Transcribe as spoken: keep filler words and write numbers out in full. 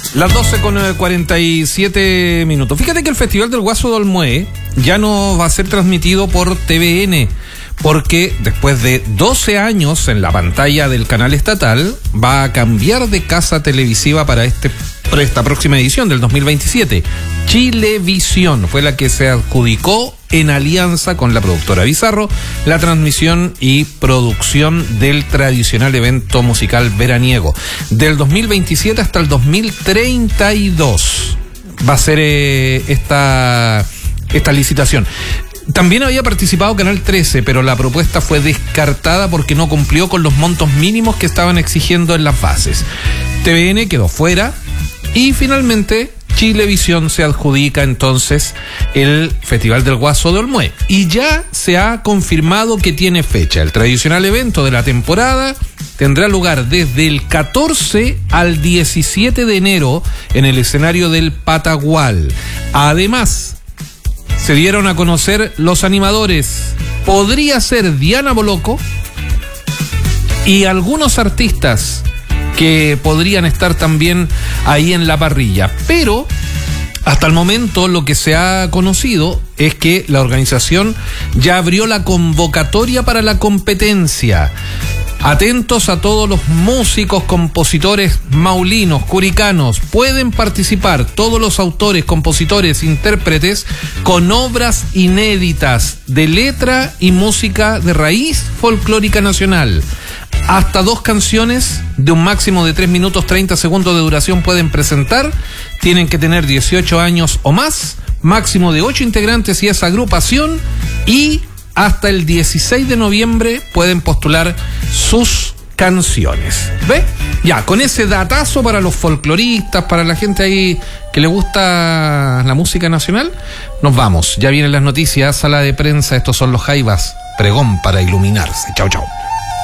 Las doce con cuarenta y siete minutos. Fíjate que el Festival del Guaso de Olmué ya no va a ser transmitido por T V N, porque después de doce años en la pantalla del canal estatal, va a cambiar de casa televisiva para este para esta próxima edición del dos mil veintisiete. Chilevisión fue la que se adjudicó en alianza con la productora Bizarro la transmisión y producción del tradicional evento musical veraniego. Del dos mil veintisiete hasta el dos mil treinta y dos va a ser eh, esta, esta licitación. También había participado Canal trece, pero la propuesta fue descartada porque no cumplió con los montos mínimos que estaban exigiendo en las bases. T V N quedó fuera y finalmente Chilevisión se adjudica entonces el Festival del Guaso de Olmué. Y ya se ha confirmado que tiene fecha. El tradicional evento de la temporada tendrá lugar desde el catorce al diecisiete de enero en el escenario del Patagual. Además, se dieron a conocer los animadores. Podría ser Diana Boloco y algunos artistas que podrían estar también ahí en la parrilla. Pero hasta el momento lo que se ha conocido es que la organización ya abrió la convocatoria para la competencia. Atentos a todos los músicos, compositores maulinos, curicanos. Pueden participar todos los autores, compositores, intérpretes con obras inéditas de letra y música de raíz folclórica nacional. Hasta dos canciones de un máximo de tres minutos treinta segundos de duración pueden presentar. Tienen que tener dieciocho años o más, máximo de ocho integrantes y esa agrupación, y hasta el dieciséis de noviembre pueden postular sus canciones. ¿Ve? Ya, con ese datazo para los folcloristas, para la gente ahí que le gusta la música nacional, nos vamos. Ya vienen las noticias, sala de prensa, estos son los Jaivas, pregón para iluminarse. Chau, chau.